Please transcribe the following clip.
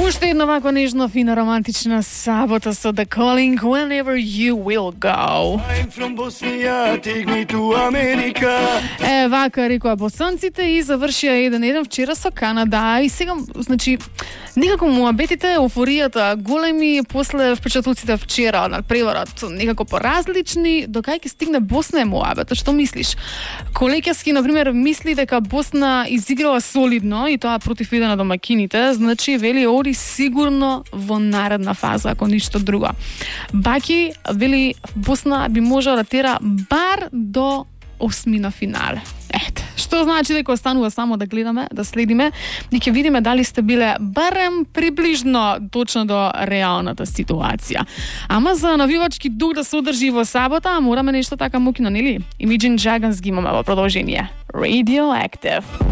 Уште една ваква нежно, фина, романтична сабота со The Calling, Whenever You Will Go. I'm from Bosnia, take me to America. Вака рекоа босанците и завршија 1-1 вчера со Канада. И сега, значи, некако муабетите, еуфоријата големи, после впечатлуците вчера на преварот некако поразлични, до кај ќе стигне Босна е муабета, што мислиш? Колекјаски, например, мисли дека Босна изиграла солидно и тоа против еден на домакините, значи вели оди сигурно во наредна фаза, ако ништо друго. Баки вели Босна би можела да тера бар до осмина финале. Ете, што значи дека останува само да гледаме, да следиме и ќе видиме дали сте биле барем приближно точно до реалната ситуација. Ама за навивачки дух да се одржи во сабота, мораме нешто така мукино, нели? Imagine Dragons ги имаме во продолжение. Radioactive.